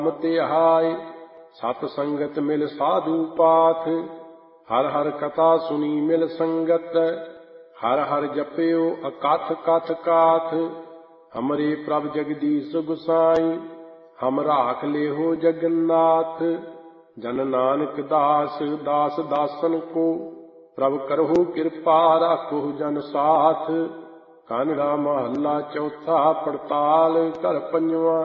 ਧਿਆਏ। ਸਤ ਸੰਗਤ ਮਿਲ ਸਾਧੂ ਪਾਥ, ਹਰ ਹਰ ਕਥਾ ਸੁਣੀ ਮਿਲ ਸੰਗਤ। ਹਰ ਹਰ ਜਪਿਓ ਅਕਥ ਕਥ ਕਾਥ, ਹਮਰੇ ਪ੍ਰਭ ਜਗਦੀਸ਼ ਗੁਸਾਈ। ਹਮ ਰਾਖ ਲਿਹੋ ਜਗन्नाथ, ਜਨ ਨਾਨਕ ਦਾਸ ਦਾਸ ਦਾਸਨ ਕੋ। ਪ੍ਰਭ ਕਰਹੁ ਕਿਰਪਾ ਰਾਖੋ ਜਨ ਸਾਥ। ਕਾਨੜਾ ਮਹੱਲਾ ਚੌਥਾ। ਪੜਤਾਲ ਘਰ ਪੰਜਵਾਂ।